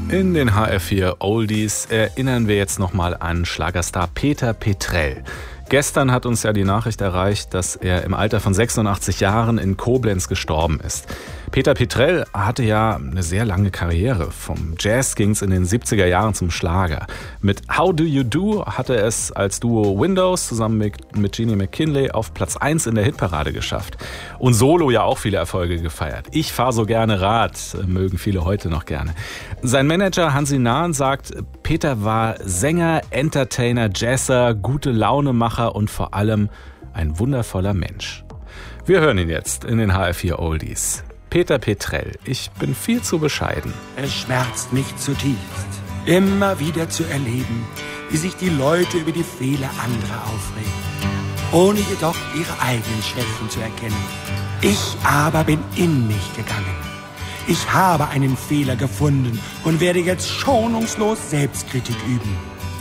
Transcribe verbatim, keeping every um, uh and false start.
In den H R vier Oldies erinnern wir jetzt nochmal an Schlagerstar Peter Petrell. Gestern hat uns ja die Nachricht erreicht, dass er im Alter von sechsundachtzig Jahren in Koblenz gestorben ist. Peter Petrell hatte ja eine sehr lange Karriere. Vom Jazz ging es in den siebziger Jahren zum Schlager. Mit How Do You Do hatte er es als Duo Windows zusammen mit, mit Jeannie McKinley auf Platz eins in der Hitparade geschafft. Und solo ja auch viele Erfolge gefeiert. Ich fahre so gerne Rad, mögen viele heute noch gerne. Sein Manager Hansi Nahn sagt, Peter war Sänger, Entertainer, Jazzer, gute Launemacher und vor allem ein wundervoller Mensch. Wir hören ihn jetzt in den H R vier Oldies. Peter Petrell, ich bin viel zu bescheiden. Es schmerzt mich zutiefst, immer wieder zu erleben, wie sich die Leute über die Fehler anderer aufregen, ohne jedoch ihre eigenen Schwächen zu erkennen. Ich aber bin in mich gegangen. Ich habe einen Fehler gefunden und werde jetzt schonungslos Selbstkritik üben.